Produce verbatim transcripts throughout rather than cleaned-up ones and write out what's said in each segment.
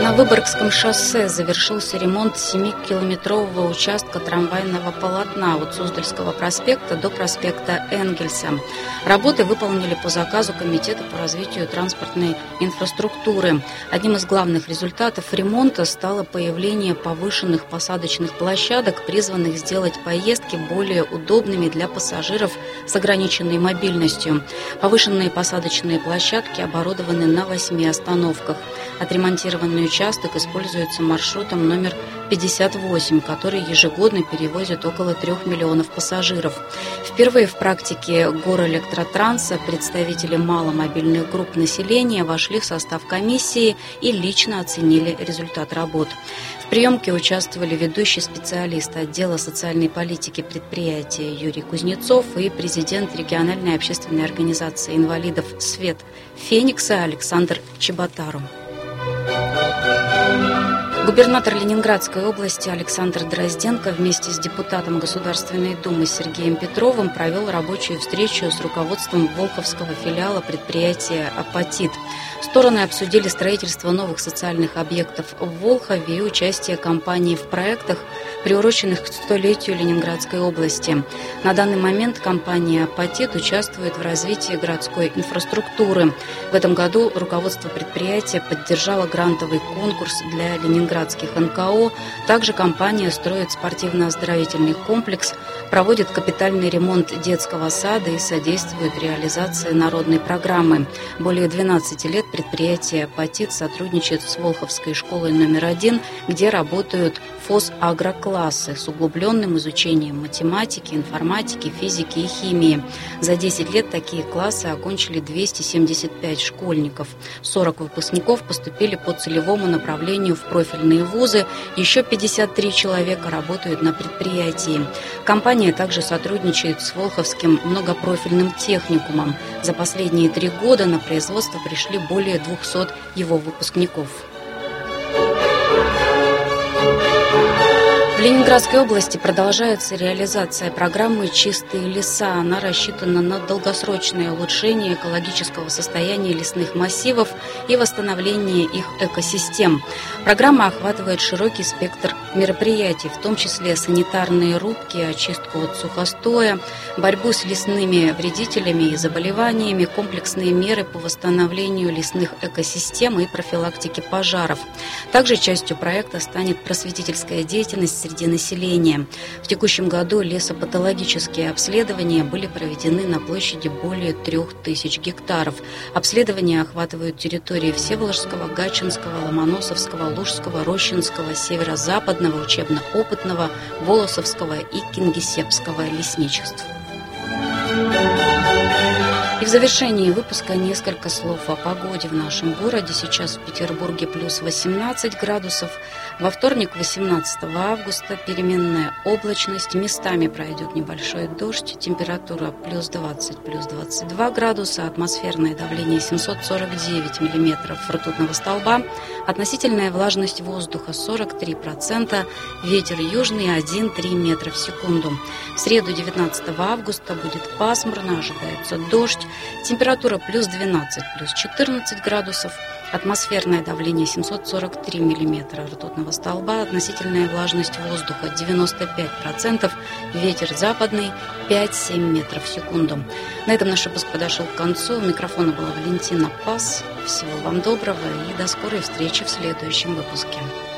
На Выборгском шоссе завершился ремонт семикилометрового участка трамвайного полотна от Суздальского проспекта до проспекта Энгельса. Работы выполнили по заказу Комитета по развитию транспортной инфраструктуры. Одним из главных результатов ремонта стало появление повышенных посадочных площадок, призванных сделать поездки более удобными для пассажиров с ограниченной мобильностью. Повышенные посадочные площадки оборудованы на восьми остановках. Отремонтированный участок используется маршрутом номер пятьдесят восемь, который ежегодно перевозит около трех миллионов пассажиров. Впервые в практике Горэлектротранса представители маломобильных групп населения вошли в состав комиссии и лично оценили результат работ. В приемке участвовали ведущий специалист отдела социальной политики предприятия Юрий Кузнецов и президент региональной общественной организации инвалидов «Свет Феникса» Александр Чеботару. Губернатор Ленинградской области Александр Дрозденко вместе с депутатом Государственной Думы Сергеем Петровым провел рабочую встречу с руководством Волховского филиала предприятия «Апатит». Стороны обсудили строительство новых социальных объектов в Волхове и участие компании в проектах, приуроченных к столетию Ленинградской области. На данный момент компания «Апатит» участвует в развитии городской инфраструктуры. В этом году руководство предприятия поддержало грантовый конкурс для ленинградских эн ка о. Также компания строит спортивно-оздоровительный комплекс, проводит капитальный ремонт детского сада и содействует реализации народной программы. Более двенадцати лет предприятие «Апатит» сотрудничает с Волховской школой номер один, где работают фоз-агроклассы с углубленным изучением математики, информатики, физики и химии. За десять лет такие классы окончили двести семьдесят пять школьников. сорок выпускников поступили по целевому направлению в профильные вузы, еще пятьдесят три человека работают на предприятии. Компания также сотрудничает с Волховским многопрофильным техникумом. За последние три года на производство пришли более двухсот его выпускников. В Ленинградской области продолжается реализация программы «Чистые леса». Она рассчитана на долгосрочное улучшение экологического состояния лесных массивов и восстановление их экосистем. Программа охватывает широкий спектр мероприятий, в том числе санитарные рубки, очистку от сухостоя, борьбу с лесными вредителями и заболеваниями, комплексные меры по восстановлению лесных экосистем и профилактике пожаров. Также частью проекта станет просветительская деятельность среди населения. В текущем году лесопатологические обследования были проведены на площади более трех тысяч гектаров. Обследования охватывают территории Всеволожского, Гатчинского, Ломоносовского, Лужского, Рощинского, Северо-Западного, Учебно-опытного, Волосовского и Кингисеппского лесничеств. И в завершении выпуска несколько слов о погоде в нашем городе. Сейчас в Петербурге плюс восемнадцать градусов. Во вторник, восемнадцатого августа, переменная облачность. Местами пройдет небольшой дождь. Температура плюс двадцать, плюс двадцать два градуса. Атмосферное давление семьсот сорок девять миллиметров ртутного столба. Относительная влажность воздуха сорок три процента. Ветер южный один-три метра в секунду. В среду, девятнадцатого августа, будет пасмурно, ожидается дождь. Температура плюс двенадцать, плюс четырнадцать градусов. Атмосферное давление семьсот сорок три миллиметра ртутного столба. Относительная влажность воздуха девяносто пять процентов. Ветер западный пять-семь метров в секунду. На этом наш выпуск подошел к концу. У микрофона была Валентина Пас. Всего вам доброго и до скорой встречи в следующем выпуске.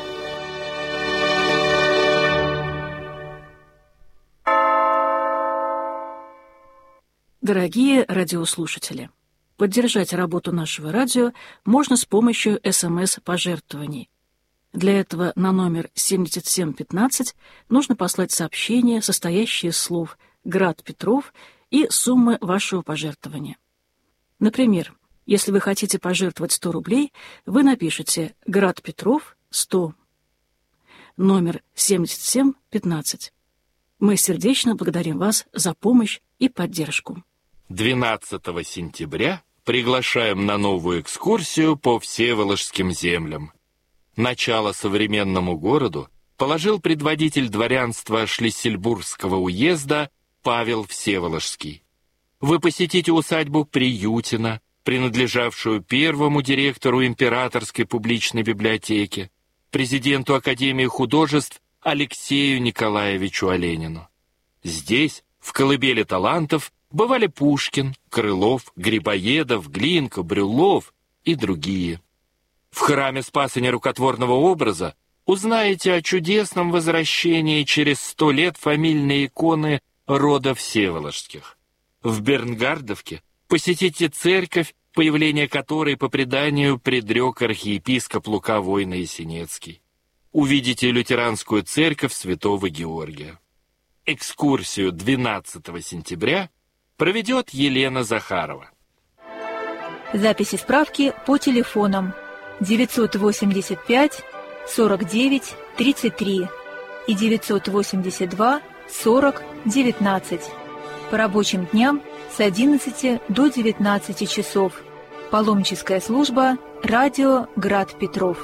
Дорогие радиослушатели, поддержать работу нашего радио можно с помощью эс эм эс-пожертвований. Для этого на номер семьдесят семь пятнадцать нужно послать сообщение, состоящее из слов «Град Петров» и суммы вашего пожертвования. Например, если вы хотите пожертвовать сто рублей, вы напишите «Град Петров сто», номер семьдесят семь пятнадцать. Мы сердечно благодарим вас за помощь и поддержку. двенадцатого сентября приглашаем на новую экскурсию по Всеволожским землям. Начало современному городу положил предводитель дворянства Шлиссельбургского уезда Павел Всеволожский. Вы посетите усадьбу Приютина, принадлежавшую первому директору Императорской публичной библиотеки, президенту Академии художеств Алексею Николаевичу Оленину. Здесь, в колыбели талантов, бывали Пушкин, Крылов, Грибоедов, Глинка, Брюллов и другие. В храме Спаса Нерукотворного образа узнаете о чудесном возвращении через сто лет фамильной иконы рода Всеволожских. В Бернгардовке посетите церковь, появление которой по преданию предрек архиепископ Лука Войно-Ясенецкий. Увидите лютеранскую церковь Святого Георгия. Экскурсию двенадцатого сентября проведет Елена Захарова. Записи справки по телефонам девятьсот восемьдесят пять сорок девять тридцать три и девятьсот восемьдесят два сорок девятнадцать. По рабочим дням с одиннадцати до девятнадцати часов. Паломническая служба «Радио Град Петров».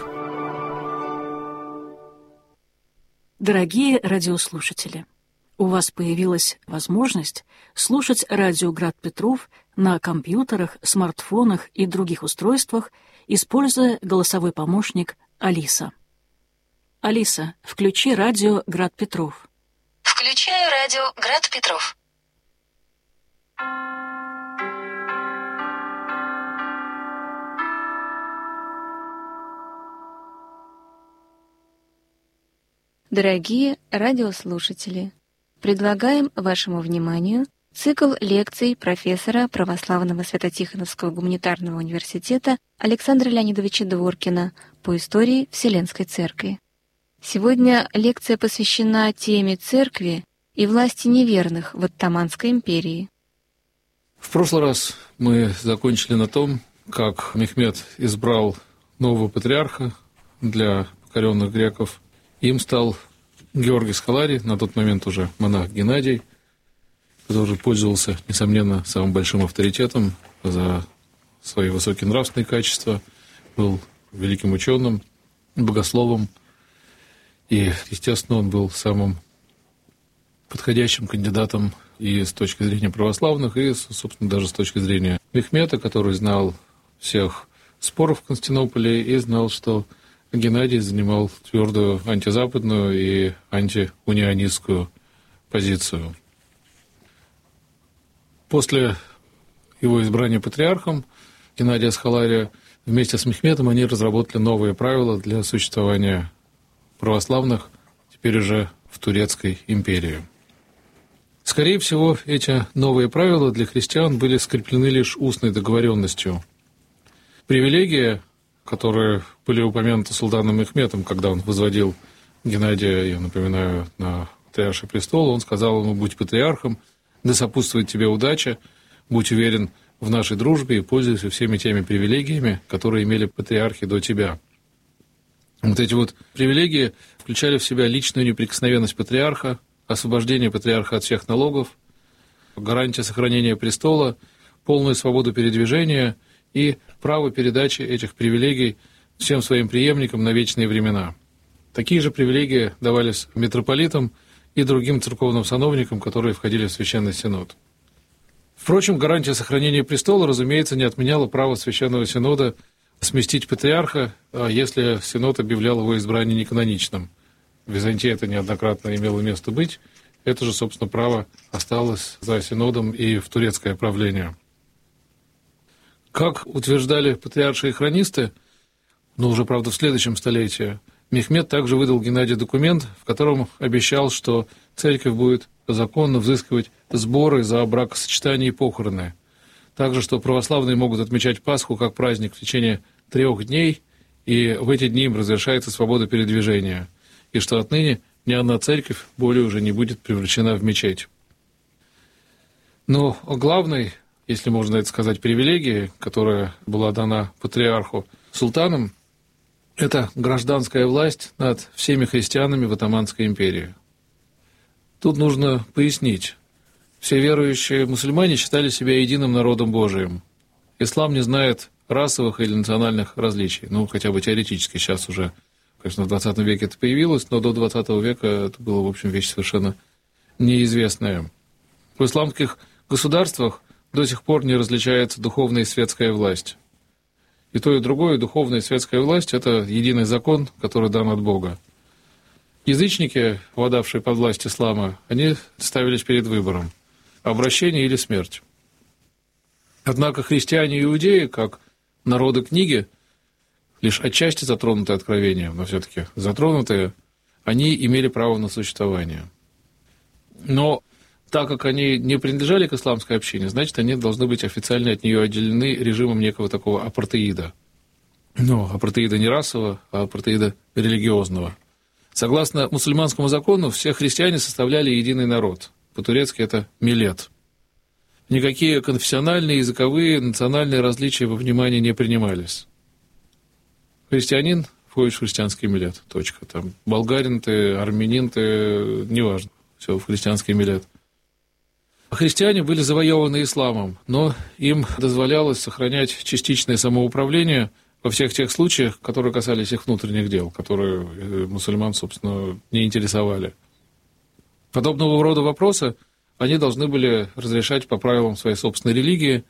Дорогие радиослушатели, у вас появилась возможность слушать радио «Град Петров» на компьютерах, смартфонах и других устройствах, используя голосовой помощник «Алиса». Алиса, включи радио «Град Петров». Включаю радио «Град Петров». Дорогие радиослушатели, предлагаем вашему вниманию цикл лекций профессора Православного Свято-Тихоновского гуманитарного университета Александра Леонидовича Дворкина по истории Вселенской Церкви. Сегодня лекция посвящена теме церкви и власти неверных в Оттоманской империи. В прошлый раз мы закончили на том, как Мехмед избрал нового патриарха для покоренных греков. Им стал Георгий Схаларий, на тот момент уже монах Геннадий, который пользовался, несомненно, самым большим авторитетом за свои высокие нравственные качества, был великим ученым, богословом, и, естественно, он был самым подходящим кандидатом и с точки зрения православных, и, собственно, даже с точки зрения Мехмета, который знал всех споров в Константинополе и знал, что Геннадий занимал твердую антизападную и антиунионистскую позицию. После его избрания патриархом Геннадия Схалария вместе с Мехметом они разработали новые правила для существования православных, теперь уже в Турецкой империи. Скорее всего, эти новые правила для христиан были скреплены лишь устной договоренностью. Привилегия, которые были упомянуты султаном Мехметом, когда он возводил Геннадия, я напоминаю, на патриарший престол, он сказал ему: будь патриархом, да сопутствует тебе удача, будь уверен в нашей дружбе и пользуйся всеми теми привилегиями, которые имели патриархи до тебя. Вот эти вот привилегии включали в себя личную неприкосновенность патриарха, освобождение патриарха от всех налогов, гарантия сохранения престола, полную свободу передвижения и право передачи этих привилегий всем своим преемникам на вечные времена. Такие же привилегии давались митрополитам и другим церковным сановникам, которые входили в Священный Синод. Впрочем, гарантия сохранения престола, разумеется, не отменяла право Священного Синода сместить патриарха, если Синод объявлял его избрание неканоничным. В Византии это неоднократно имело место быть. Это же, собственно, право осталось за Синодом и в турецкое правление. Как утверждали патриарши и хронисты, но уже, правда, в следующем столетии, Мехмед также выдал Геннадию документ, в котором обещал, что церковь будет законно взыскивать сборы за бракосочетание и похороны. Также, что православные могут отмечать Пасху как праздник в течение трех дней, и в эти дни им разрешается свобода передвижения, и что отныне ни одна церковь более уже не будет превращена в мечеть. Но главной, если можно это сказать, привилегией, которая была дана патриарху султаном, это гражданская власть над всеми христианами в Оттоманской империи. Тут нужно пояснить. Все верующие мусульмане считали себя единым народом Божиим. Ислам не знает расовых или национальных различий. Ну, хотя бы теоретически. Сейчас уже, конечно, в двадцатом веке это появилось, но до двадцатого века это было, в общем, вещь совершенно неизвестная. В исламских государствах до сих пор не различается духовная и светская власть. И то, и другое, духовная и светская власть – это единый закон, который дан от Бога. Язычники, владавшие под власть ислама, они ставились перед выбором – обращение или смерть. Однако христиане и иудеи, как народы книги, лишь отчасти затронутые откровением, но все-таки затронутые, они имели право на существование. Но так как они не принадлежали к исламской общине, значит, они должны быть официально от нее отделены режимом некого такого апартеида. Но апартеида не расового, а апартеида религиозного. Согласно мусульманскому закону, все христиане составляли единый народ. По-турецки это миллет. Никакие конфессиональные, языковые, национальные различия во внимание не принимались. Христианин входишь в христианский миллет. Точка. Там болгарин ты, армянин ты, неважно. Все в христианский миллет. Христиане были завоеваны исламом, но им дозволялось сохранять частичное самоуправление во всех тех случаях, которые касались их внутренних дел, которые мусульман, собственно, не интересовали. Подобного рода вопросы они должны были разрешать по правилам своей собственной религии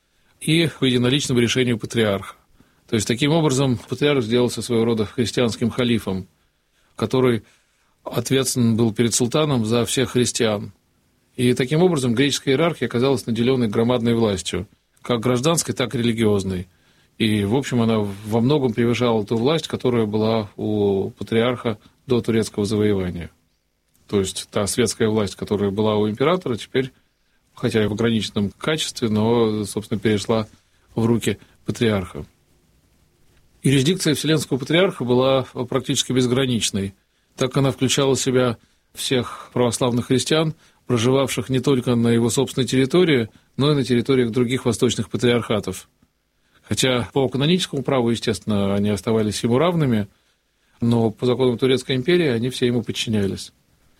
и по единоличному решению патриарха. То есть, таким образом, патриарх сделался своего рода христианским халифом, который ответственен был перед султаном за всех христиан. И таким образом греческая иерархия оказалась наделенной громадной властью, как гражданской, так и религиозной. И, в общем, она во многом превышала ту власть, которая была у патриарха до турецкого завоевания. То есть та светская власть, которая была у императора, теперь, хотя и в ограниченном качестве, но, собственно, перешла в руки патриарха. Юрисдикция Вселенского патриарха была практически безграничной, так как она включала в себя всех православных христиан, проживавших не только на его собственной территории, но и на территориях других восточных патриархатов. Хотя по каноническому праву, естественно, они оставались ему равными, но по законам Турецкой империи они все ему подчинялись.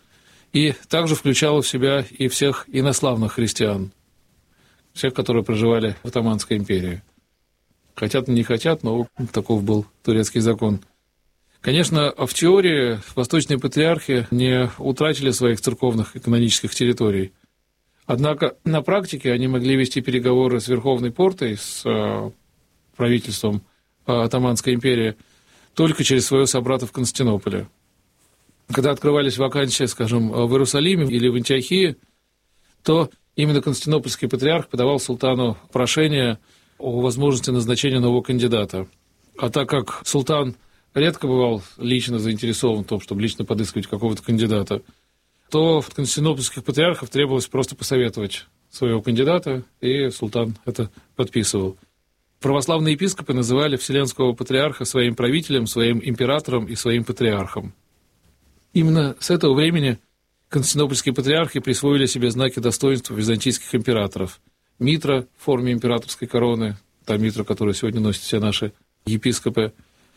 И также включала в себя и всех инославных христиан, всех, которые проживали в Отtomанской империи. Хотят, не хотят, но таков был турецкий закон. Конечно, в теории восточные патриархи не утратили своих церковных и канонических территорий. Однако на практике они могли вести переговоры с Верховной Портой, с правительством Отtomанской империи, только через своего собрата в Константинополе. Когда открывались вакансии, скажем, в Иерусалиме или в Антиохии, то именно константинопольский патриарх подавал султану прошение о возможности назначения нового кандидата. А так как султан редко бывал лично заинтересован в том, чтобы лично подыскивать какого-то кандидата, то в константинопольских патриархов требовалось просто посоветовать своего кандидата, и султан это подписывал. Православные епископы называли Вселенского патриарха своим правителем, своим императором и своим патриархом. Именно с этого времени константинопольские патриархи присвоили себе знаки достоинства византийских императоров. Митра в форме императорской короны, та митра, которую сегодня носят все наши епископы,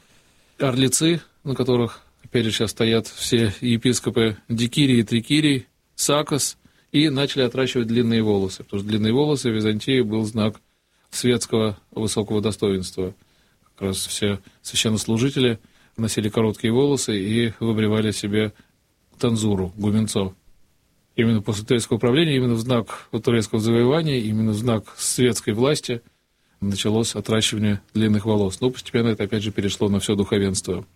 орлицы, на которых, опять же, сейчас стоят все епископы, дикирий и трикирий, сакос, и начали отращивать длинные волосы, потому что длинные волосы в Византии был знак светского высокого достоинства. Как раз все священнослужители носили короткие волосы и выбривали себе танзуру, гуменцо. Именно после турецкого правления, именно в знак турецкого завоевания, именно в знак светской власти началось отращивание длинных волос. Но постепенно это, опять же, перешло на все духовенство.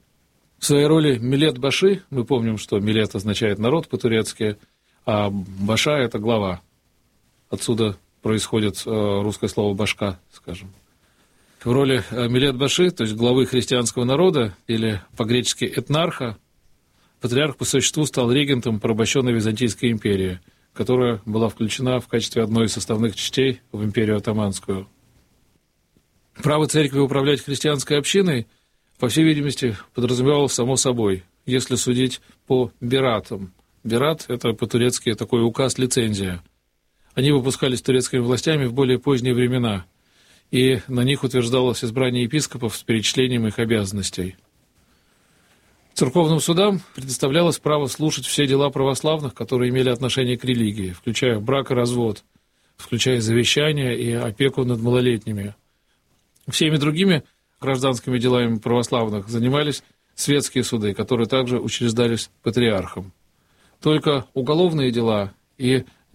В своей роли милет-баши, мы помним, что милет означает народ по-турецки, а баша – это глава. Отсюда происходит русское слово «башка», скажем. В роли милет-баши, то есть главы христианского народа, или по-гречески этнарха, патриарх по существу стал регентом порабощенной Византийской империи, которая была включена в качестве одной из составных частей в империю Оттоманскую. Право церкви управлять христианской общиной, по всей видимости, подразумевалось само собой, если судить по биратам. Бират – это по-турецки такой указ-лицензия. Они выпускались турецкими властями в более поздние времена, и на них утверждалось избрание епископов с перечислением их обязанностей. Церковным судам предоставлялось право слушать все дела православных, которые имели отношение к религии, включая брак и развод, включая завещание и опеку над малолетними. Всеми другими гражданскими делами православных занимались светские суды, которые также учреждались патриархом. Только уголовные дела и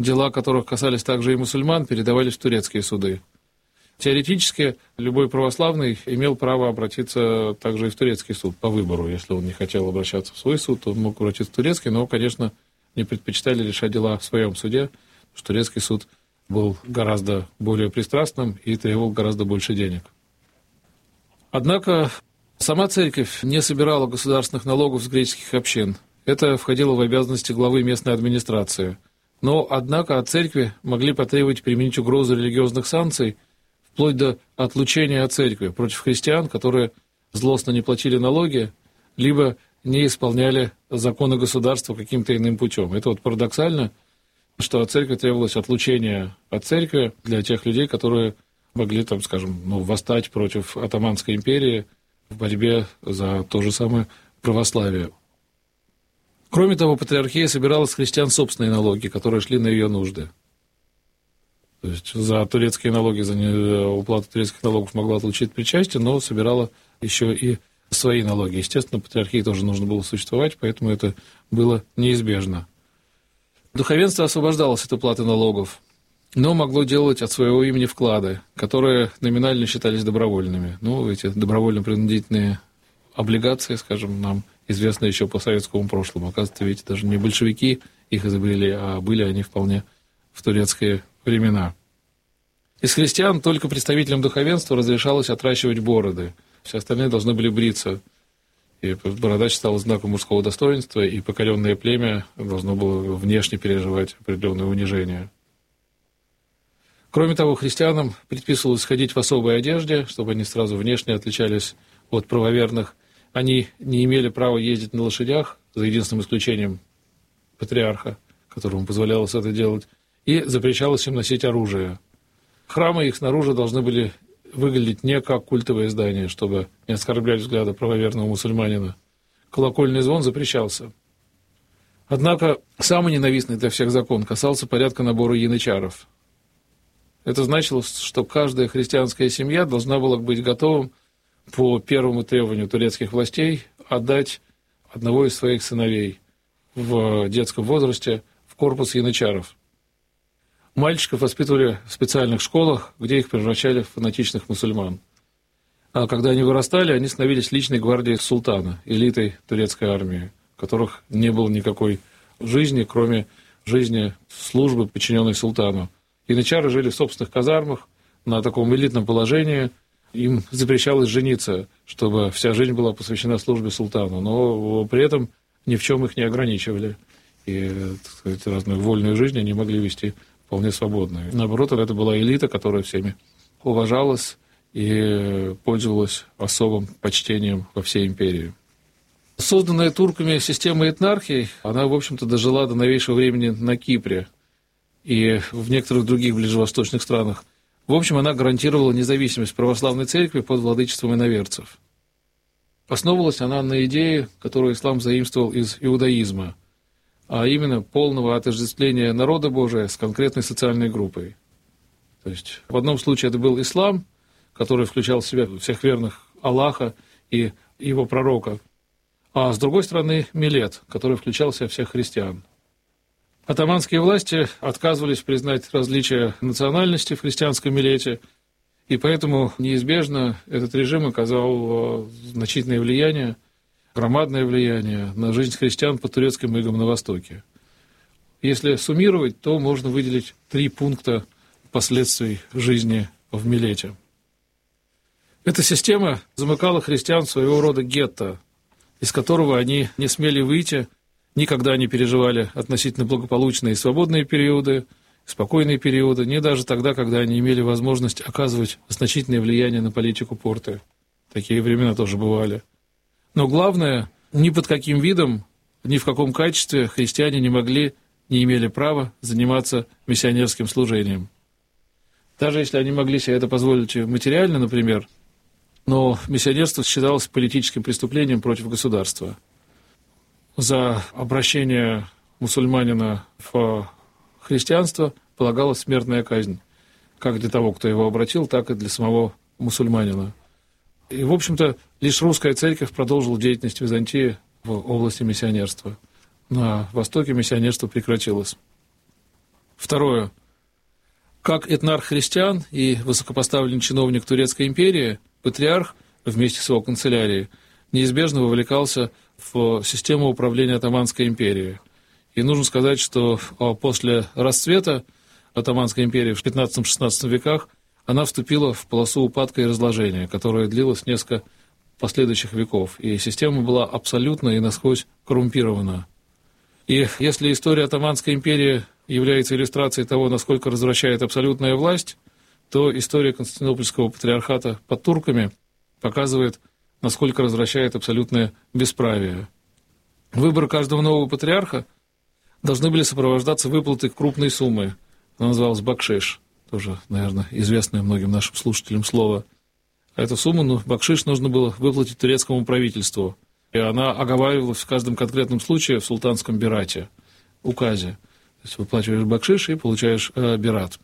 дела которых касались также и мусульман, передавались в турецкие суды. Теоретически любой православный имел право обратиться также и в турецкий суд по выбору. Если он не хотел обращаться в свой суд, то он мог обратиться в турецкий, но, конечно, не предпочитали решать дела в своем суде, потому что турецкий суд был гораздо более пристрастным и требовал гораздо больше денег. Однако сама церковь не собирала государственных налогов с греческих общин. Это входило в обязанности главы местной администрации. Но, однако, от церкви могли потребовать применить угрозу религиозных санкций вплоть до отлучения от церкви против христиан, которые злостно не платили налоги, либо не исполняли законы государства каким-то иным путем. Это вот парадоксально, что от церкви требовалось отлучение от церкви для тех людей, которые могли, там, скажем, ну, восстать против Оттоманской империи в борьбе за то же самое православие. Кроме того, патриархия собирала с христиан собственные налоги, которые шли на ее нужды. То есть за турецкие налоги, за уплату турецких налогов могла отлучить причастие, но собирала еще и свои налоги. Естественно, патриархии тоже нужно было существовать, поэтому это было неизбежно. Духовенство освобождалось от уплаты налогов, но могло делать от своего имени вклады, которые номинально считались добровольными. Ну, эти добровольно-принудительные облигации, скажем, нам известны еще по советскому прошлому. Оказывается, ведь даже не большевики их изобрели, а были они вполне в турецкие времена. Из христиан только представителям духовенства разрешалось отращивать бороды. Все остальные должны были бриться. И борода считалась знаком мужского достоинства, и покоренное племя должно было внешне переживать определенное унижение. Кроме того, христианам предписывалось ходить в особой одежде, чтобы они сразу внешне отличались от правоверных. Они не имели права ездить на лошадях, за единственным исключением патриарха, которому позволялось это делать, и запрещалось им носить оружие. Храмы их снаружи должны были выглядеть не как культовое здание, чтобы не оскорблять взгляды правоверного мусульманина. Колокольный звон запрещался. Однако самый ненавистный для всех закон касался порядка набора янычаров. Это значило, что каждая христианская семья должна была быть готовым по первому требованию турецких властей отдать одного из своих сыновей в детском возрасте в корпус янычаров. Мальчиков воспитывали в специальных школах, где их превращали в фанатичных мусульман. А когда они вырастали, они становились личной гвардией султана, элитой турецкой армии, у которых не было никакой жизни, кроме жизни службы, подчиненной султану. Янычары жили в собственных казармах, на таком элитном положении. Им запрещалось жениться, чтобы вся жизнь была посвящена службе султану, но при этом ни в чем их не ограничивали. И, так сказать, разную вольную жизнь они могли вести вполне свободно. Наоборот, это была элита, которая всеми уважалась и пользовалась особым почтением во всей империи. Созданная турками система этнархии, она, в общем-то, дожила до новейшего времени на Кипре и в некоторых других ближневосточных странах. В общем, она гарантировала независимость православной церкви под владычеством иноверцев. Основывалась она на идее, которую ислам заимствовал из иудаизма, а именно полного отождествления народа Божия с конкретной социальной группой. То есть в одном случае это был ислам, который включал в себя всех верных Аллаха и его пророка, а с другой стороны милет, который включал в себя всех христиан. Оттоманские власти отказывались признать различия национальности в христианском милете, и поэтому неизбежно этот режим оказал значительное влияние, громадное влияние на жизнь христиан по турецким игам на Востоке. Если суммировать, то можно выделить три пункта последствий жизни в милете. Эта система замыкала христиан в своего рода гетто, из которого они не смели выйти, никогда не переживали относительно благополучные и свободные периоды, спокойные периоды, не даже тогда, когда они имели возможность оказывать значительное влияние на политику порты. Такие времена тоже бывали. Но главное, ни под каким видом, ни в каком качестве христиане не могли, не имели права заниматься миссионерским служением. Даже если они могли себе это позволить материально, например, но миссионерство считалось политическим преступлением против государства. За обращение мусульманина в христианство полагалась смертная казнь, как для того, кто его обратил, так и для самого мусульманина. И, в общем-то, лишь русская церковь продолжила деятельность Византии в области миссионерства. На Востоке миссионерство прекратилось. Второе. Как этнарх христиан и высокопоставленный чиновник Турецкой империи, патриарх вместе с его канцелярией неизбежно вовлекался в систему управления Оттоманской империей. И нужно сказать, что после расцвета Оттоманской империи в пятнадцатом-шестнадцатом веках она вступила в полосу упадка и разложения, которая длилась несколько последующих веков. И система была абсолютно и насквозь коррумпирована. И если история Оттоманской империи является иллюстрацией того, насколько развращает абсолютная власть, то история Константинопольского патриархата под турками показывает, насколько развращает абсолютное бесправие. Выбор каждого нового патриарха должны были сопровождаться выплатой крупной суммы. Она называлась бакшиш, тоже, наверное, известное многим нашим слушателям слово. А эту сумму, ну, бакшиш нужно было выплатить турецкому правительству. И она оговаривалась в каждом конкретном случае в султанском бирате, указе. То есть выплачиваешь бакшиш и получаешь э, бират.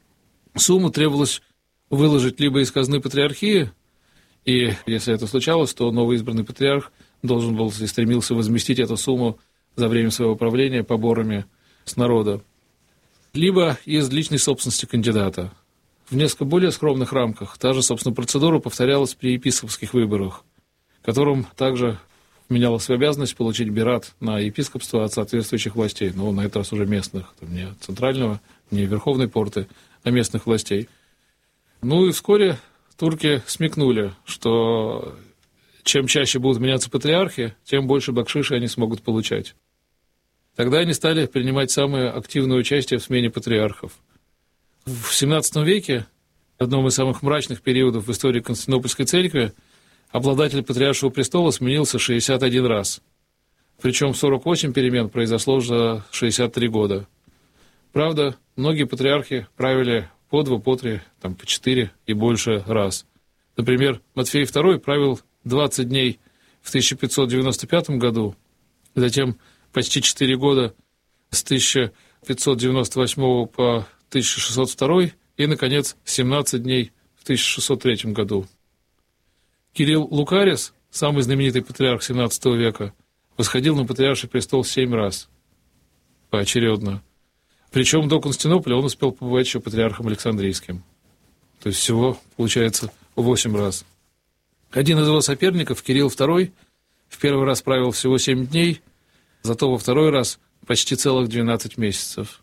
Сумму требовалось выложить либо из казны патриархии, и если это случалось, то новоизбранный патриарх должен был и стремился возместить эту сумму за время своего правления поборами с народа, либо из личной собственности кандидата. В несколько более скромных рамках та же, собственно, процедура повторялась при епископских выборах, которым также вменялась в обязанность получить бират на епископство от соответствующих властей, но на этот раз уже местных, не центрального, не верховной порты, а местных властей. Ну и вскоре турки смекнули, что чем чаще будут меняться патриархи, тем больше бакшиши они смогут получать. Тогда они стали принимать самое активное участие в смене патриархов. В семнадцатом веке, в одном из самых мрачных периодов в истории Константинопольской церкви, обладатель патриаршего престола сменился шестьдесят один раз. Причем сорок восемь перемен произошло за шестьдесят три года. Правда, многие патриархи правили по два, по три, там, по четыре и больше раз. Например, Матфей второй правил двадцать дней в тысяча пятьсот девяносто пятом году, затем почти четыре года с тысяча пятьсот девяносто восьмого по тысяча шестьсот второй и, наконец, семнадцать дней в тысяча шестьсот третьем году. Кирилл Лукарис, самый знаменитый патриарх семнадцатого века, восходил на патриарший престол семь раз поочередно. Причем до Константинополя он успел побывать еще патриархом Александрийским. То есть всего, получается, восемь раз. Один из его соперников, Кирилл второй, в первый раз правил всего семь дней, зато во второй раз почти целых двенадцать месяцев.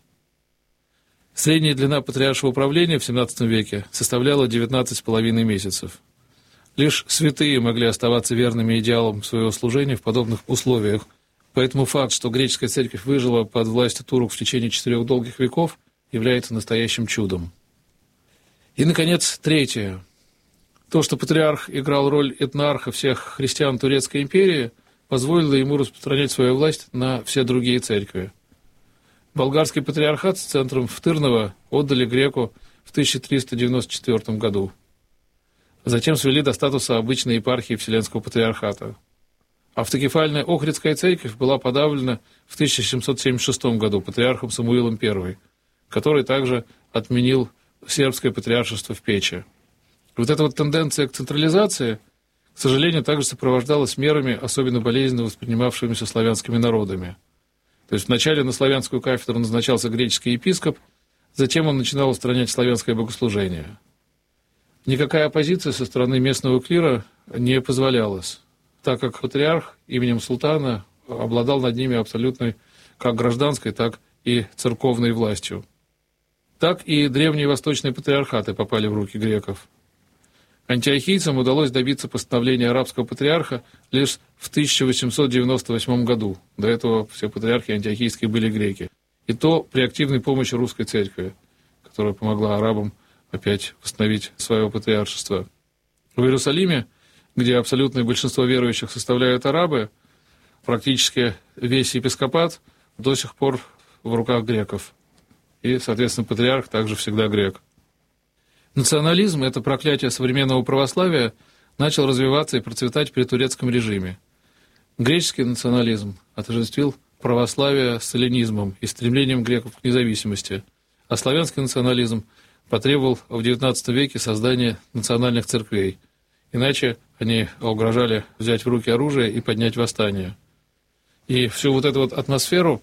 Средняя длина патриаршего правления в семнадцатом веке составляла девятнадцать с половиной месяцев. Лишь святые могли оставаться верными идеалам своего служения в подобных условиях. Поэтому факт, что греческая церковь выжила под властью турок в течение четырех долгих веков, является настоящим чудом. И, наконец, третье. То, что патриарх играл роль этнарха всех христиан Турецкой империи, позволило ему распространять свою власть на все другие церкви. Болгарский патриархат с центром в Тырново отдали греку в тысяча триста девяносто четвёртом году. Затем свели до статуса обычной епархии Вселенского патриархата. Автокефальная Охридская церковь была подавлена в тысяча семьсот семьдесят шестом году патриархом Самуилом Первым, который также отменил сербское патриаршество в Печи. Вот эта вот тенденция к централизации, к сожалению, также сопровождалась мерами, особенно болезненно воспринимавшимися славянскими народами. То есть вначале на славянскую кафедру назначался греческий епископ, затем он начинал устранять славянское богослужение. Никакая оппозиция со стороны местного клира не позволялась, так как патриарх именем султана обладал над ними абсолютной как гражданской, так и церковной властью. Так и древние восточные патриархаты попали в руки греков. Антиохийцам удалось добиться постановления арабского патриарха лишь в тысяча восемьсот девяносто восьмом году. До этого все патриархи антиохийские были греки. И то при активной помощи русской церкви, которая помогла арабам опять восстановить свое патриаршество. В Иерусалиме, где абсолютное большинство верующих составляют арабы, практически весь епископат до сих пор в руках греков. И, соответственно, патриарх также всегда грек. Национализм, это проклятие современного православия, начал развиваться и процветать при турецком режиме. Греческий национализм отождествил православие с эллинизмом и стремлением греков к независимости, а славянский национализм потребовал в девятнадцатом веке создания национальных церквей. Иначе они угрожали взять в руки оружие и поднять восстание. И всю вот эту вот атмосферу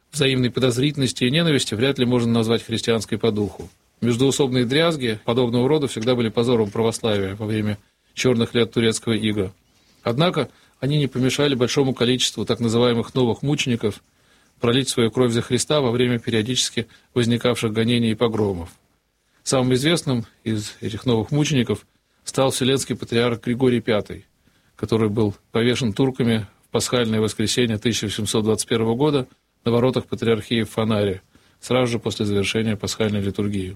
взаимной подозрительности и ненависти вряд ли можно назвать христианской по духу. Междоусобные дрязги подобного рода всегда были позором православия во время черных лет турецкого ига. Однако они не помешали большому количеству так называемых новых мучеников пролить свою кровь за Христа во время периодически возникавших гонений и погромов. Самым известным из этих новых мучеников стал вселенский патриарх Григорий Пятый, который был повешен турками в пасхальное воскресенье тысяча восемьсот двадцать первого года на воротах патриархии в Фанаре, сразу же после завершения пасхальной литургии.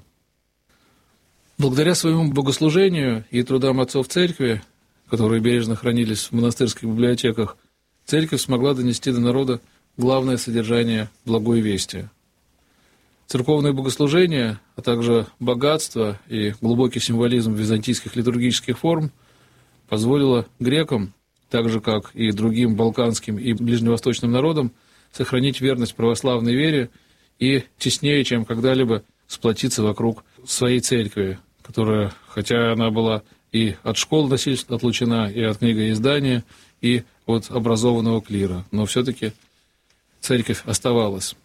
Благодаря своему богослужению и трудам отцов церкви, которые бережно хранились в монастырских библиотеках, церковь смогла донести до народа главное содержание благой вести. Церковное богослужение, а также богатство и глубокий символизм византийских литургических форм позволило грекам, так же как и другим балканским и ближневосточным народам, сохранить верность православной вере и теснее, чем когда-либо, сплотиться вокруг своей церкви, которая, хотя она была и от школ насильственно отлучена, и от книгоиздания, и от образованного клира, но все-таки церковь оставалась.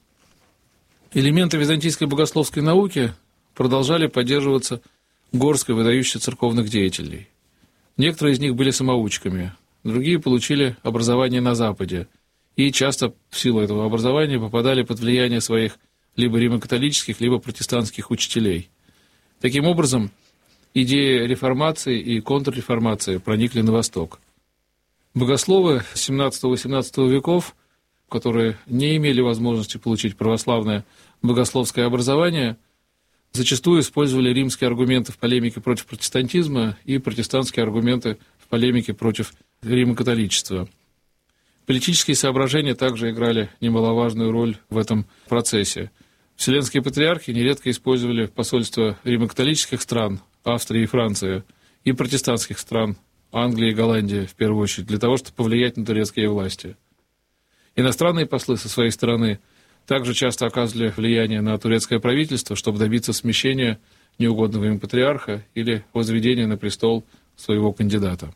Элементы византийской богословской науки продолжали поддерживаться горсткой выдающихся церковных деятелей. Некоторые из них были самоучками, другие получили образование на Западе, и часто в силу этого образования попадали под влияние своих либо римо-католических, либо протестантских учителей. Таким образом, идеи реформации и контрреформации проникли на Восток. Богословы семнадцатого-восемнадцатого веков, которые не имели возможности получить православное богословское образование, зачастую использовали римские аргументы в полемике против протестантизма и протестантские аргументы в полемике против римо-католичества. Политические соображения также играли немаловажную роль в этом процессе. Вселенские патриархи нередко использовали посольства римо-католических стран, Австрии и Франции, и протестантских стран, Англии и Голландии, в первую очередь, для того, чтобы повлиять на турецкие власти. Иностранные послы со своей стороны также часто оказывали влияние на турецкое правительство, чтобы добиться смещения неугодного им патриарха или возведения на престол своего кандидата.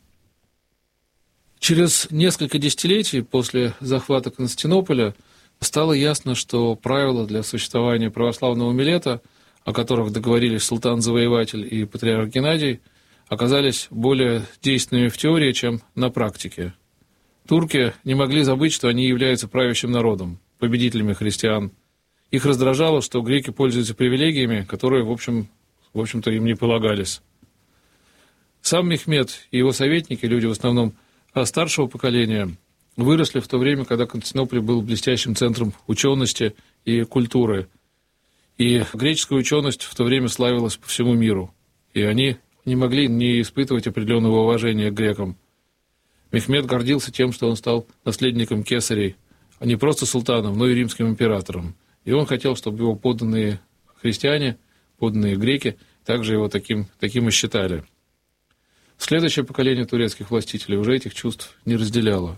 Через несколько десятилетий после захвата Константинополя стало ясно, что правила для существования православного милета, о которых договорились султан-завоеватель и патриарх Геннадий, оказались более действенными в теории, чем на практике. Турки не могли забыть, что они являются правящим народом, победителями христиан. Их раздражало, что греки пользуются привилегиями, которые, в общем, в общем-то, им не полагались. Сам Мехмед и его советники, люди в основном старшего поколения, выросли в то время, когда Константинополь был блестящим центром учености и культуры. И греческая ученость в то время славилась по всему миру. И они не могли не испытывать определенного уважения к грекам. Мехмед гордился тем, что он стал наследником кесарей, а не просто султаном, но и римским императором. И он хотел, чтобы его подданные христиане, подданные греки, также его таким, таким и считали. Следующее поколение турецких властителей уже этих чувств не разделяло.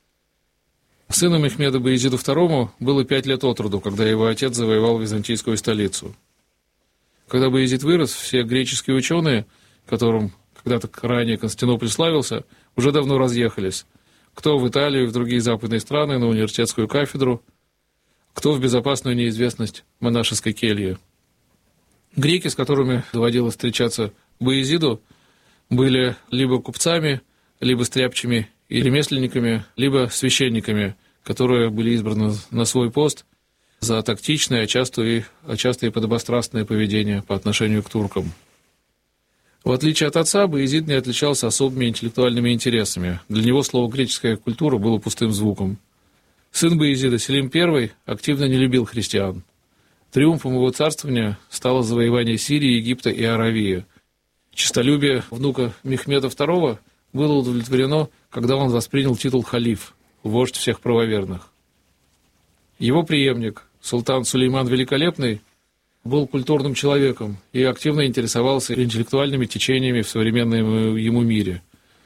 Сыну Мехмеда Баязиду второму было пять лет от роду, когда его отец завоевал византийскую столицу. Когда Баязид вырос, все греческие ученые, которым когда-то ранее Константинополь славился, уже давно разъехались. Кто в Италию и в другие западные страны на университетскую кафедру, кто в безопасную неизвестность монашеской кельи. Греки, с которыми доводилось встречаться Баязиду, были либо купцами, либо стряпчими и ремесленниками, либо священниками, которые были избраны на свой пост за тактичное, а часто и, а часто и подобострастное поведение по отношению к туркам. В отличие от отца, Баязид не отличался особыми интеллектуальными интересами. Для него слово «греческая культура» было пустым звуком. Сын Баязида, Селим Первый, активно не любил христиан. Триумфом его царствования стало завоевание Сирии, Египта и Аравии. Честолюбие внука Мехмеда Второго было удовлетворено, когда он воспринял титул халиф, вождь всех правоверных. Его преемник, султан Сулейман Великолепный, был культурным человеком и активно интересовался интеллектуальными течениями в современном ему мире.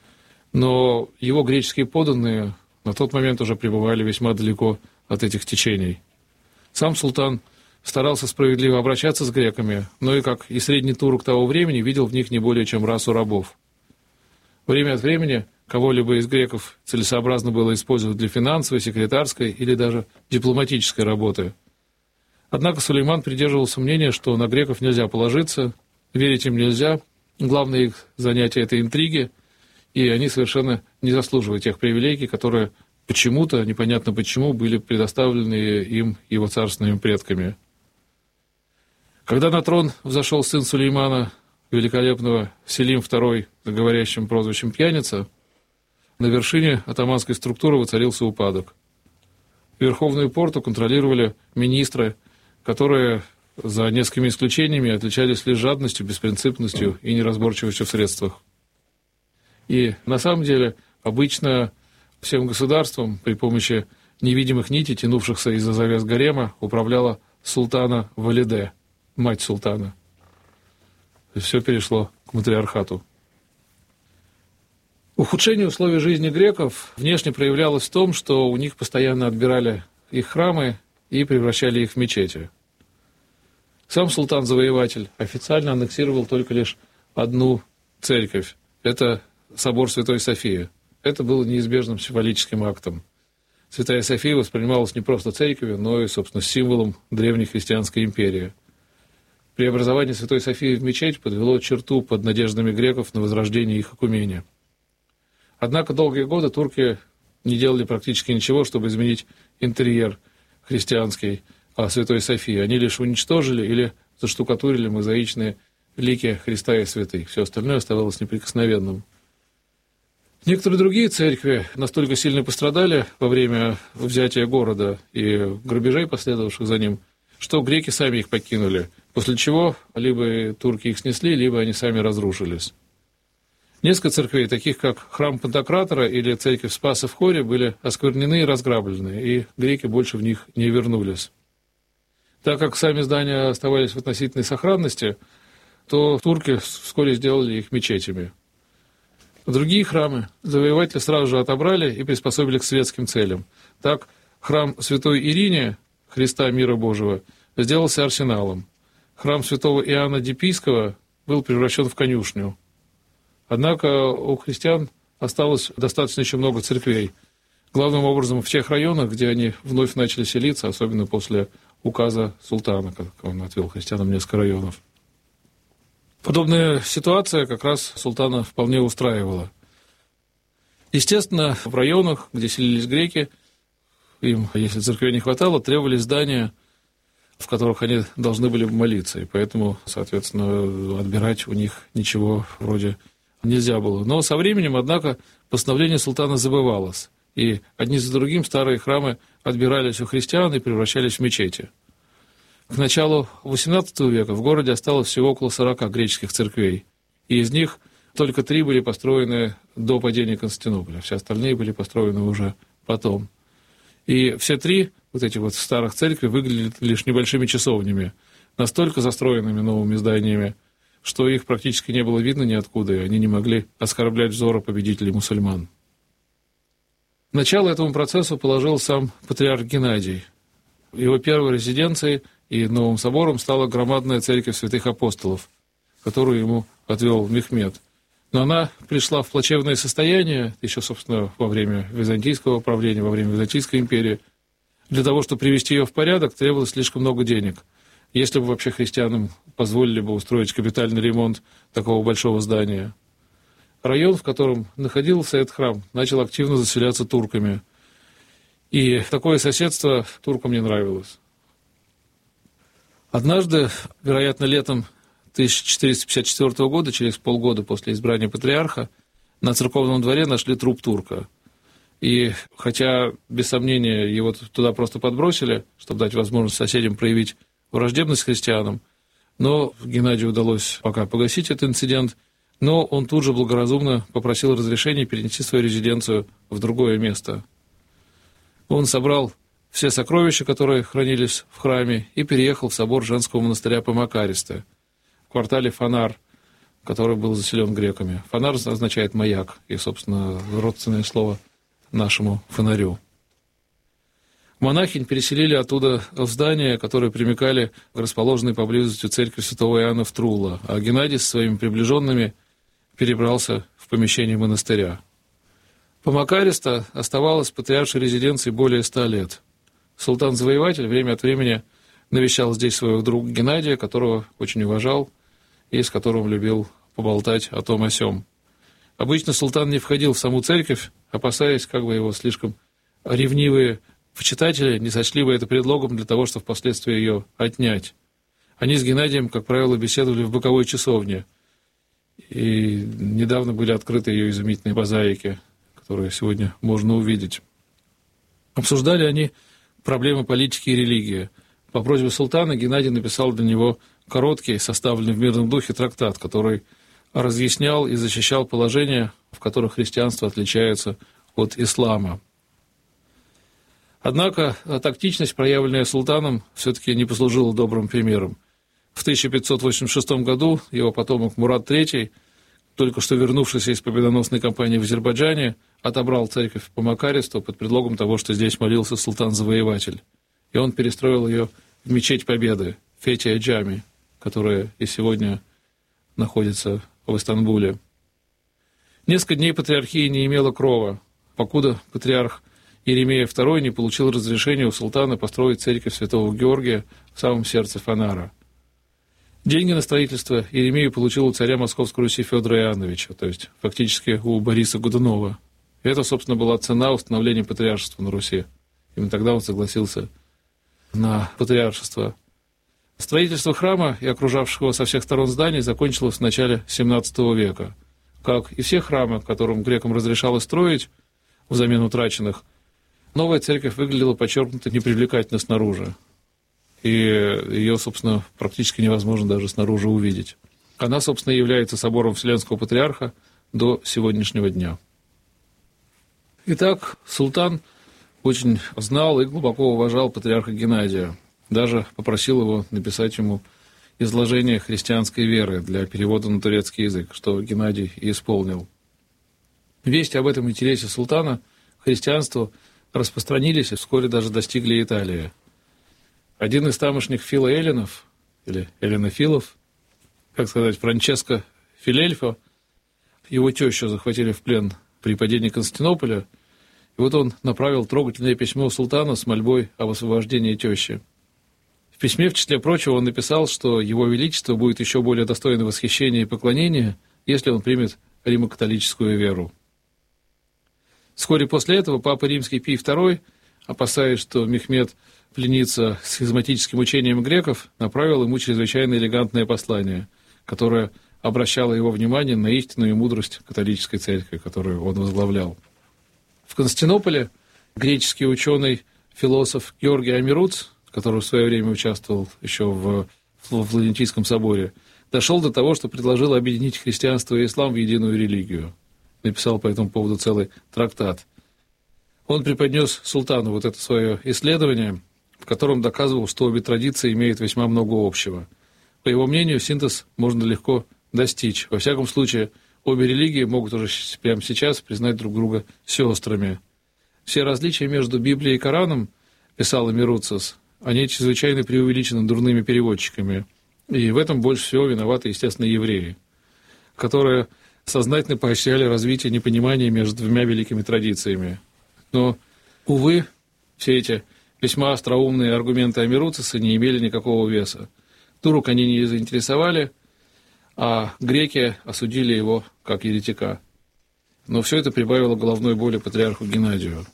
Но его греческие подданные на тот момент уже пребывали весьма далеко от этих течений. Сам султан старался справедливо обращаться с греками, но и, как и средний турок того времени, видел в них не более чем расу рабов. Время от времени кого-либо из греков целесообразно было использовать для финансовой, секретарской или даже дипломатической работы. Однако Сулейман придерживался мнения, что на греков нельзя положиться, верить им нельзя, главное их занятие – это интриги, и они совершенно не заслуживают тех привилегий, которые почему-то, непонятно почему, были предоставлены им его царственными предками. Когда на трон взошел сын Сулеймана, великолепного Селим второй, с говорящим прозвищем «Пьяница», на вершине атаманской структуры воцарился упадок. Верховную порту контролировали министры, которые, за несколькими исключениями, отличались лишь жадностью, беспринципностью и неразборчивостью в средствах. И на самом деле обычно всем государством при помощи невидимых нитей, тянувшихся из-за завес гарема, управляла султана Валиде, мать султана. И все перешло к матриархату. Ухудшение условий жизни греков внешне проявлялось в том, что у них постоянно отбирали их храмы и превращали их в мечети. Сам султан-завоеватель официально аннексировал только лишь одну церковь. Это собор Святой Софии. Это было неизбежным символическим актом. Святая София воспринималась не просто церковью, но и, собственно, символом древней христианской империи. Преобразование Святой Софии в мечеть подвело черту под надеждами греков на возрождение их окумения. Однако долгие годы турки не делали практически ничего, чтобы изменить интерьер христианский Святой Софии. Они лишь уничтожили или заштукатурили мозаичные лики Христа и святых. Все остальное оставалось неприкосновенным. Некоторые другие церкви настолько сильно пострадали во время взятия города и грабежей, последовавших за ним, что греки сами их покинули, после чего либо турки их снесли, либо они сами разрушились. Несколько церквей, таких как храм Пантократора или церковь Спаса в Хоре, были осквернены и разграблены, и греки больше в них не вернулись. Так как сами здания оставались в относительной сохранности, то турки вскоре сделали их мечетями. Другие храмы завоеватели сразу же отобрали и приспособили к светским целям. Так, храм Святой Ирине, Христа Мира Божьего, сделался арсеналом. Храм святого Иоанна Дипийского был превращен в конюшню. Однако у христиан осталось достаточно еще много церквей. Главным образом в тех районах, где они вновь начали селиться, особенно после указа султана, как он отвел христианам несколько районов. Подобная ситуация как раз султана вполне устраивала. Естественно, в районах, где селились греки, им, если церквей не хватало, требовались здания, в которых они должны были молиться, и поэтому, соответственно, отбирать у них ничего вроде нельзя было. Но со временем, однако, постановление султана забывалось, и одни за другим старые храмы отбирались у христиан и превращались в мечети. К началу восемнадцатого века в городе осталось всего около сорока греческих церквей, и из них только три были построены до падения Константинополя, все остальные были построены уже потом. И все три вот эти вот старых церкви выглядели лишь небольшими часовнями, настолько застроенными новыми зданиями, что их практически не было видно ниоткуда, и они не могли оскорблять взоры победителей мусульман. Начало этому процессу положил сам патриарх Геннадий. Его первой резиденцией и новым собором стала громадная церковь святых апостолов, которую ему отвел Мехмед. Но она пришла в плачевное состояние, еще, собственно, во время византийского правления, во время Византийской империи. Для того, чтобы привести ее в порядок, требовалось слишком много денег. Если бы вообще христианам позволили бы устроить капитальный ремонт такого большого здания. Район, в котором находился этот храм, начал активно заселяться турками. И такое соседство туркам не нравилось. Однажды, вероятно, летом тысяча четыреста пятьдесят четвёртого года, через полгода после избрания патриарха, на церковном дворе нашли труп турка. И хотя, без сомнения, его туда просто подбросили, чтобы дать возможность соседям проявить враждебность к христианам, но Геннадию удалось пока погасить этот инцидент, но он тут же благоразумно попросил разрешения перенести свою резиденцию в другое место. Он собрал все сокровища, которые хранились в храме, и переехал в собор женского монастыря Помакаристы в квартале Фонар, который был заселен греками. Фонар означает «маяк», и, собственно, родственное слово нашему фонарю. Монахинь переселили оттуда в здания, которые примыкали к расположенной поблизости церкви святого Иоанна в Трула, а Геннадий со своими приближенными перебрался в помещение монастыря. Помакаристо оставалась патриаршей резиденцией более ста лет. Султан-завоеватель время от времени навещал здесь своего друга Геннадия, которого очень уважал и с которым любил поболтать о том о сём. Обычно султан не входил в саму церковь, опасаясь, как бы его слишком ревнивые почитатели не сочли бы это предлогом для того, чтобы впоследствии ее отнять. Они с Геннадием, как правило, беседовали в боковой часовне, и недавно были открыты ее изумительные мозаики, которые сегодня можно увидеть. Обсуждали они проблемы политики и религии. По просьбе султана Геннадий написал для него короткий, составленный в мирном духе трактат, который разъяснял и защищал положения, в которых христианство отличается от ислама. Однако тактичность, проявленная султаном, все-таки не послужила добрым примером. В тысяча пятьсот восемьдесят шестом году его потомок Мурад третий, только что вернувшийся из победоносной кампании в Азербайджане, отобрал церковь по Макаристу под предлогом того, что здесь молился султан-завоеватель. И он перестроил ее в мечеть Победы, Фетия Джами, которая и сегодня находится в Истанбуле. Несколько дней патриархия не имела крова, покуда патриарх Иеремия второй не получил разрешения у султана построить церковь святого Георгия в самом сердце Фанара. Деньги на строительство Иеремия получил у царя Московской Руси Федора Иоанновича, то есть фактически у Бориса Годунова. И это, собственно, была цена установления патриаршества на Руси. Именно тогда он согласился на патриаршество. Строительство храма и окружавшего со всех сторон зданий закончилось в начале семнадцатого века. Как и все храмы, которым грекам разрешалось строить взамен утраченных, новая церковь выглядела подчеркнуто непривлекательно снаружи. И ее, собственно, практически невозможно даже снаружи увидеть. Она, собственно, является собором Вселенского Патриарха до сегодняшнего дня. Итак, султан очень знал и глубоко уважал патриарха Геннадия. Даже попросил его написать ему изложение христианской веры для перевода на турецкий язык, что Геннадий и исполнил. Вести об этом интересе султана к христианству распространились и вскоре даже достигли Италии. Один из тамошних филоэллинов, или эллинофилов, как сказать, Франческо Филельфо, его тещу захватили в плен при падении Константинополя, и вот он направил трогательное письмо султану с мольбой об освобождении тещи. В письме, в числе прочего, он написал, что его величество будет еще более достойно восхищения и поклонения, если он примет римо-католическую веру. Вскоре после этого папа Римский Пий второй, опасаясь, что Мехмед пленится схизматическим учением греков, направил ему чрезвычайно элегантное послание, которое обращало его внимание на истинную мудрость католической церкви, которую он возглавлял. В Константинополе греческий ученый-философ Георгий Амируц, который в свое время участвовал еще в, в Лаврентийском соборе, дошел до того, что предложил объединить христианство и ислам в единую религию. Написал по этому поводу целый трактат. Он преподнес султану вот это свое исследование, в котором доказывал, что обе традиции имеют весьма много общего. По его мнению, синтез можно легко достичь. Во всяком случае, обе религии могут уже прямо сейчас признать друг друга сестрами. Все различия между Библией и Кораном, писал Амируцис, они чрезвычайно преувеличены дурными переводчиками. И в этом больше всего виноваты, естественно, евреи, которые сознательно поощряли развитие непонимания между двумя великими традициями. Но, увы, все эти весьма остроумные аргументы Амируциса не имели никакого веса. Турок они не заинтересовали, а греки осудили его как еретика. Но все это прибавило головной боли патриарху Геннадию.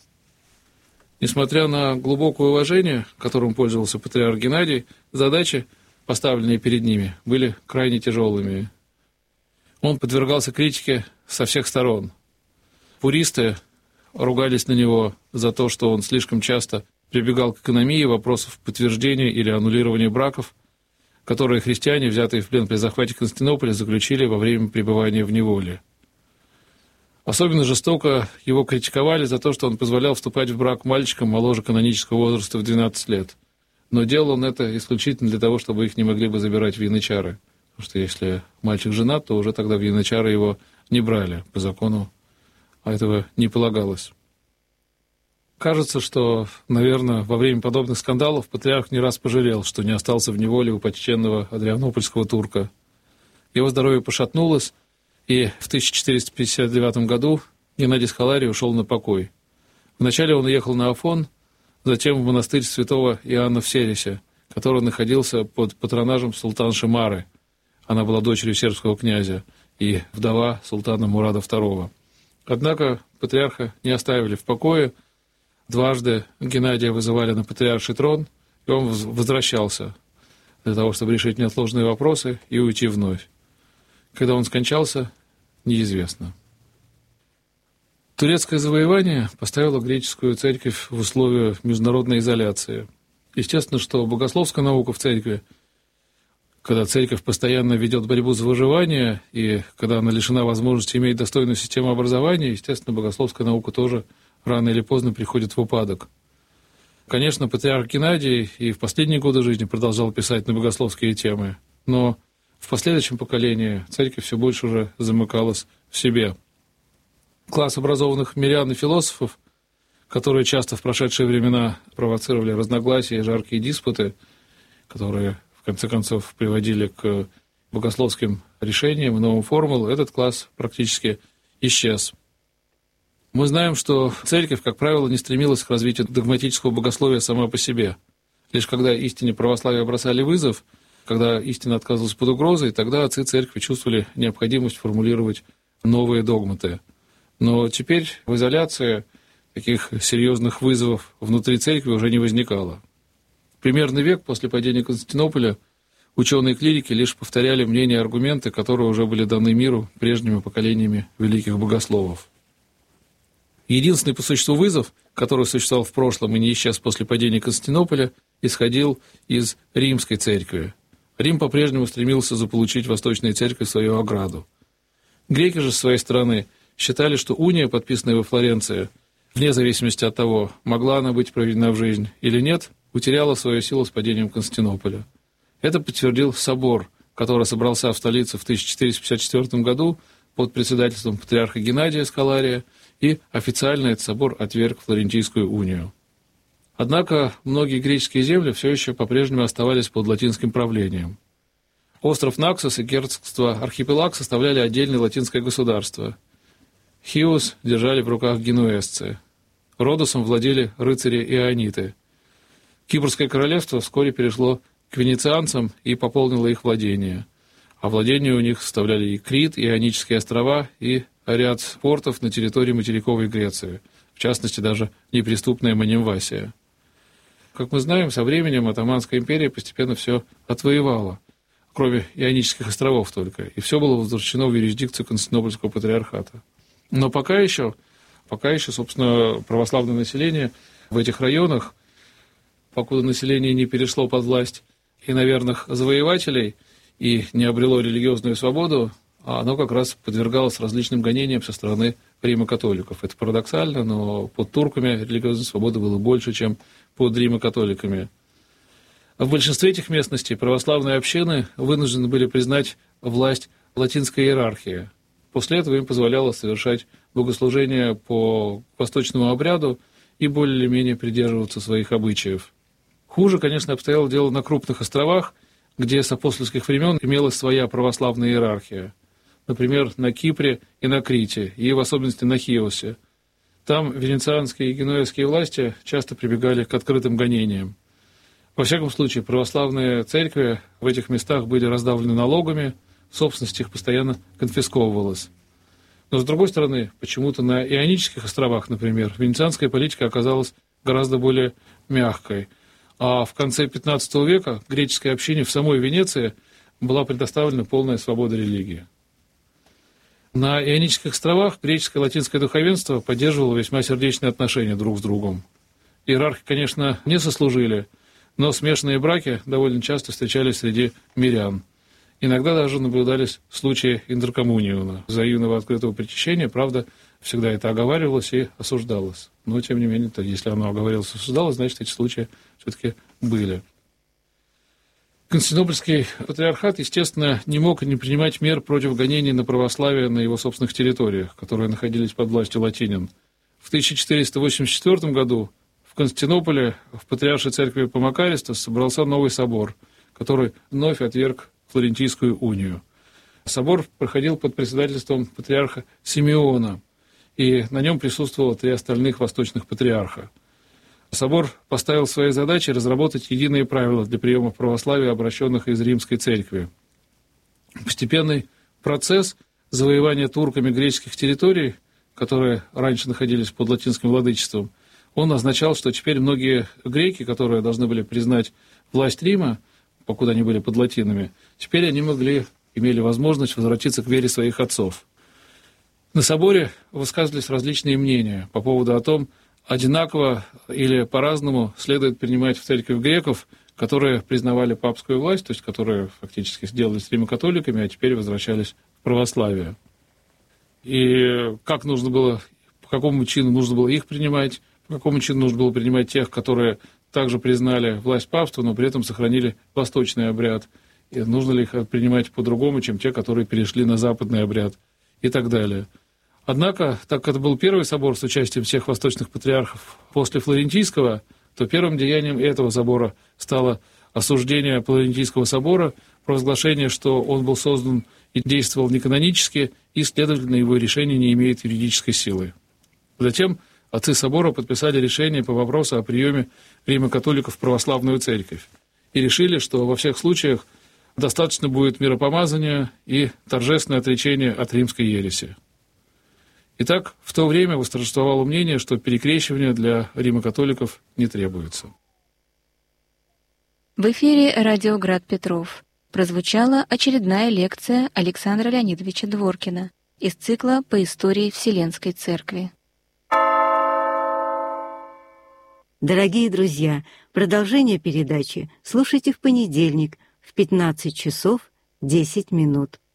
Несмотря на глубокое уважение, которым пользовался патриарх Геннадий, задачи, поставленные перед ними, были крайне тяжелыми. Он подвергался критике со всех сторон. Пуристы ругались на него за то, что он слишком часто прибегал к экономии вопросов подтверждения или аннулирования браков, которые христиане, взятые в плен при захвате Константинополя, заключили во время пребывания в неволе. Особенно жестоко его критиковали за то, что он позволял вступать в брак мальчикам моложе канонического возраста в двенадцать лет. Но делал он это исключительно для того, чтобы их не могли бы забирать в янычары. Потому что если мальчик женат, то уже тогда в янычары его не брали по закону, а этого не полагалось. Кажется, что, наверное, во время подобных скандалов патриарх не раз пожалел, что не остался в неволе у почтенного адрианопольского турка. Его здоровье пошатнулось, и в тысяча четыреста пятьдесят девятом году Геннадий Схаларий ушел на покой. Вначале он уехал на Афон, затем в монастырь святого Иоанна в Сересе, который находился под патронажем султанши Мары. Она была дочерью сербского князя и вдова султана Мурада второго. Однако патриарха не оставили в покое. Дважды Геннадия вызывали на патриарший трон, и он возвращался для того, чтобы решить неотложные вопросы и уйти вновь. Когда он скончался, неизвестно. Турецкое завоевание поставило греческую церковь в условия международной изоляции. Естественно, что богословская наука в церкви, когда церковь постоянно ведет борьбу за выживание, и когда она лишена возможности иметь достойную систему образования, естественно, богословская наука тоже рано или поздно приходит в упадок. Конечно, патриарх Геннадий и в последние годы жизни продолжал писать на богословские темы, но в последующем поколении церковь все больше уже замыкалась в себе. Класс образованных мирян и философов, которые часто в прошедшие времена провоцировали разногласия и жаркие диспуты, которые в конце концов приводили к богословским решениям и новым формулам, этот класс практически исчез. Мы знаем, что церковь, как правило, не стремилась к развитию догматического богословия сама по себе. Лишь когда истине православия бросали вызов, когда истина отказывалась под угрозой, тогда отцы церкви чувствовали необходимость формулировать новые догматы. Но теперь в изоляции таких серьезных вызовов внутри церкви уже не возникало. Примерно век после падения Константинополя ученые-клирики лишь повторяли мнения и аргументы, которые уже были даны миру прежними поколениями великих богословов. Единственный по существу вызов, который существовал в прошлом и не исчез после падения Константинополя, исходил из римской церкви. Рим по-прежнему стремился заполучить Восточную церковь в свою ограду. Греки же, с своей стороны, считали, что уния, подписанная во Флоренции, вне зависимости от того, могла она быть проведена в жизнь или нет, утеряла свою силу с падением Константинополя. Это подтвердил собор, который собрался в столице в тысяча четыреста пятьдесят четвёртом году под председательством патриарха Геннадия Схалария, и официально этот собор отверг Флорентийскую унию. Однако многие греческие земли все еще по-прежнему оставались под латинским правлением. Остров Наксос и герцогство Архипелаг составляли отдельное латинское государство. Хиос держали в руках генуэзцы. Родосом владели рыцари-иониты. Кипрское королевство вскоре перешло к венецианцам и пополнило их владения. А владения у них составляли и Крит, и Ионические острова, и ряд портов на территории материковой Греции, в частности, даже неприступная Манимвасия. Как мы знаем, со временем Отtomанская империя постепенно все отвоевала, кроме Ионических островов только, и все было возвращено в юрисдикцию Константинопольского патриархата. Но пока еще, пока еще, собственно, православное население в этих районах, покуда население не перешло под власть иноверных завоевателей и не обрело религиозную свободу, оно как раз подвергалось различным гонениям со стороны римо-католиков. Это парадоксально, но под турками религиозной свободы было больше, чем под римо-католиками. В большинстве этих местностей православные общины вынуждены были признать власть латинской иерархии. После этого им позволялось совершать богослужения по восточному обряду и более или менее придерживаться своих обычаев. Хуже, конечно, обстояло дело на крупных островах, где с апостольских времен имелась своя православная иерархия. Например, на Кипре и на Крите, и в особенности на Хиосе. Там венецианские и генуэзские власти часто прибегали к открытым гонениям. Во всяком случае, православные церкви в этих местах были раздавлены налогами, собственность их постоянно конфисковывалась. Но, с другой стороны, почему-то на Ионических островах, например, венецианская политика оказалась гораздо более мягкой. А в конце пятнадцатого века греческой общине в самой Венеции была предоставлена полная свобода религии. На Ионических островах греческое и латинское духовенство поддерживало весьма сердечные отношения друг с другом. Иерархи, конечно, не сослужили, но смешанные браки довольно часто встречались среди мирян. Иногда даже наблюдались случаи интеркоммуниона, взаимного открытого причащения, правда, всегда это оговаривалось и осуждалось. Но, тем не менее, если оно оговаривалось и осуждалось, значит, эти случаи все-таки были. Константинопольский патриархат, естественно, не мог не принимать мер против гонений на православие на его собственных территориях, которые находились под властью латинян. В тысяча четыреста восемьдесят четвёртом году в Константинополе в Патриаршей церкви Помакаристос собрался новый собор, который вновь отверг Флорентийскую унию. Собор проходил под председательством патриарха Симеона, и на нем присутствовало три остальных восточных патриарха. Собор поставил своей задачей разработать единые правила для приема православия, обращенных из Римской Церкви. Постепенный процесс завоевания турками греческих территорий, которые раньше находились под латинским владычеством, он означал, что теперь многие греки, которые должны были признать власть Рима, покуда они были под латинами, теперь они могли, имели возможность возвратиться к вере своих отцов. На соборе высказывались различные мнения по поводу о том, одинаково или по-разному следует принимать в церковь греков, которые признавали папскую власть, то есть которые фактически сделались римокатоликами, а теперь возвращались в православие. И как нужно было, по какому чину нужно было их принимать, по какому чину нужно было принимать тех, которые также признали власть папства, но при этом сохранили восточный обряд. И нужно ли их принимать по-другому, чем те, которые перешли на западный обряд, и так далее. Однако, так как это был первый собор с участием всех восточных патриархов после Флорентийского, то первым деянием этого собора стало осуждение Флорентийского собора, провозглашение, что он был создан и действовал неканонически, и, следовательно, его решение не имеет юридической силы. Затем отцы собора подписали решение по вопросу о приеме римокатоликов в православную церковь и решили, что во всех случаях достаточно будет миропомазания и торжественное отречение от римской ереси. Итак, в то время восторжествовало мнение, что перекрещивание для римокатоликов не требуется. В эфире радио «Град Петров» прозвучала очередная лекция Александра Леонидовича Дворкина из цикла по истории Вселенской Церкви. Дорогие друзья, продолжение передачи слушайте в понедельник в пятнадцать часов десять минут.